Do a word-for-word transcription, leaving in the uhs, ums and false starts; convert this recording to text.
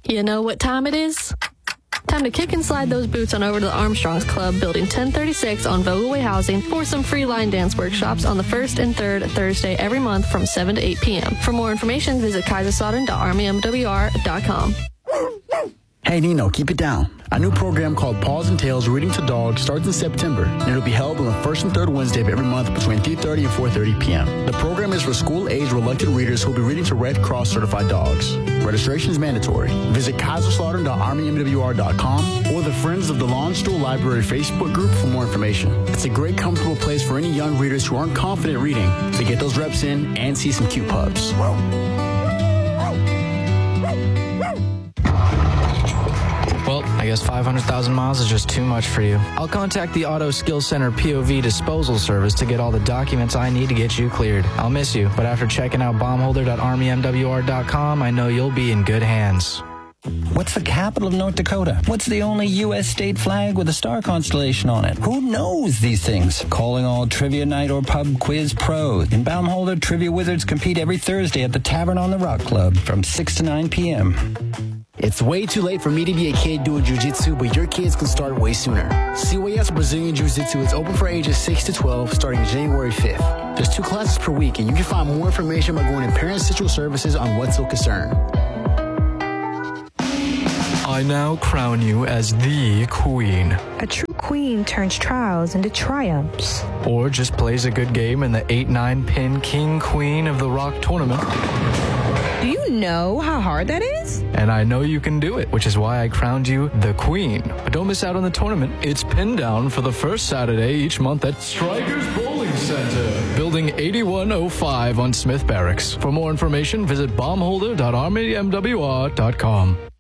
You know what time it is? Time to kick and slide those boots on over to the Armstrongs Club, Building ten thirty-six on Vogelway Housing, for some free line dance workshops on the first and third Thursday every month from seven to eight p.m. For more information, visit kaiserslautern dot army m w r dot com. Hey, Nino, keep it down. A new program called Paws and Tails Reading to Dogs starts in September, and it'll be held on the first and third Wednesday of every month between three thirty and four thirty p.m. The program is for school-age reluctant readers who will be reading to Red Cross certified dogs. Registration is mandatory. Visit kaiserslautern dot army m w r dot com or the Friends of the Lawnstool Library Facebook group for more information. It's a great, comfortable place for any young readers who aren't confident reading to get those reps in and see some cute pups. Well, I guess five hundred thousand miles is just too much for you. I'll contact the Auto Skills Center P O V disposal service to get all the documents I need to get you cleared. I'll miss you, but after checking out bombholder dot army m w r dot com, I know you'll be in good hands. What's the capital of North Dakota? What's the only U S state flag with a star constellation on it? Who knows these things? Calling all trivia night or pub quiz pros. In Baumholder, trivia wizards compete every Thursday at the Tavern on the Rock Club from six to nine p.m. It's way too late for me to be a kid doing jiu-jitsu, but your kids can start way sooner. C Y S Brazilian Jiu-Jitsu is open for ages six to twelve starting January fifth. There's two classes per week, and you can find more information by going to Parent Central Services on Wetzel Concern. I now crown you as the queen. A true queen turns trials into triumphs. Or just plays a good game in the eight nine pin king queen of the rock tournament. Do you know how hard that is? And I know you can do it, which is why I crowned you the queen. But don't miss out on the tournament. It's pinned down for the first Saturday each month at Strikers Bowling Center, Building eighty-one oh five on Smith Barracks. For more information, visit bombholder dot army m w r dot com.